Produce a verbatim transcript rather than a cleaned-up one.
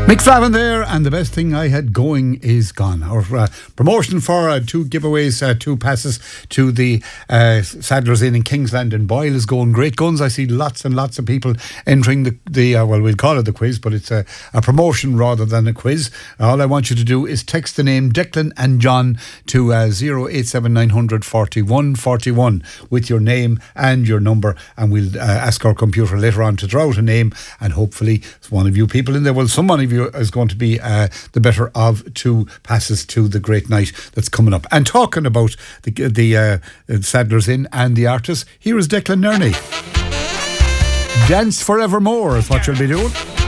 Mick Flavin there, and the best thing I had going is gone. Our uh, promotion for uh, two giveaways, uh, two passes to the uh, Sadler's Inn in Kingsland and Boyle is going great guns. I see lots and lots of people entering the, the uh, well, we'll call it the quiz, but it's a, a promotion rather than a quiz. All I want you to do is text the name Declan and John to uh, zero eight seven nine hundred forty-one forty-one with your name and your number, and we'll uh, ask our computer later on to throw out a name, and hopefully one of you people in there, well, someone of you is going to be uh, the better of two passes to the great night that's coming up. And talking about the, the uh, Sadler's Inn and the artists, here is Declan Nerney. Dance Forevermore is what you'll be doing.